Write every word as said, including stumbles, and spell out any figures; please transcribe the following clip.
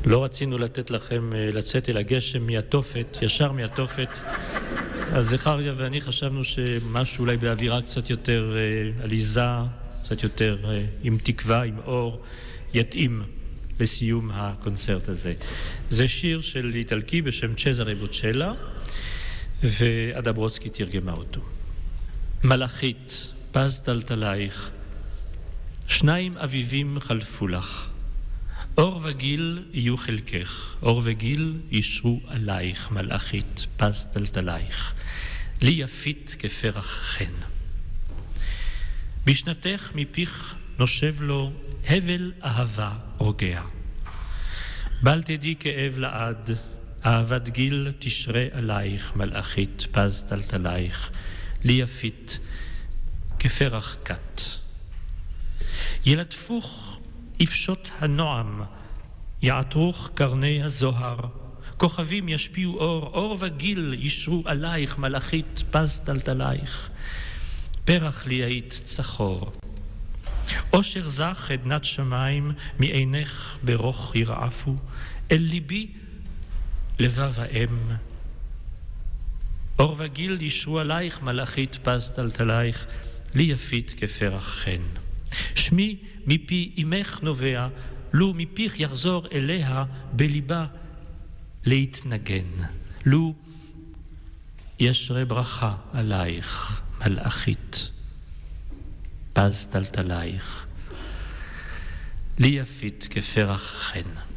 לא רצינו לתת לכם לצאת אל הגשם מהתופת, ישר מהתופת. אז זכריה ואני חשבנו שמשהו אולי באווירה קצת יותר עליזה, קצת יותר עם תקווה, עם אור, יתאים לסיום הקונצרט הזה. זה שיר של איטלקי בשם צ'זרה בוצ'לה, ועדה ברודסקי תרגמה אותו. מלאכית, פז טלטלייך, שניים אביבים חלפו לך, אור וגיל יהיו חלקך, אור וגיל ישרו עלייך, מלאכית, פז טלטלייך, לי יפית כפרח חן. בשנתך מפיך נושב לו הבל אהבה רוגע, בל תדעי כאב לעד, אהבת גיל תשרה עלייך, מלאכית, פז טלטלייך, לי יפית כפרח קט. ילטפוך יפשוט הנועם, יעטרוך קרני הזוהר, כוכבים ישפיעו אור, אור וגיל ישרו עלייך, מלאכית, פז טלטלייך, פרח לי היית צחור. אושר זך עדנת שמיים, מעינך ברוך ירעפו, אל ליבי לבב האם. אור וגיל ישרו עלייך, מלאכית, פז טלטלייך, לי יפית כפרח חן. שמי מפי אמך נובע, לו מפיך יחזור אליה בליבה להתנגן. לו ישרה ברכה עלייך, מלאכית, פז טלטלייך, לי יפית כפרח חן.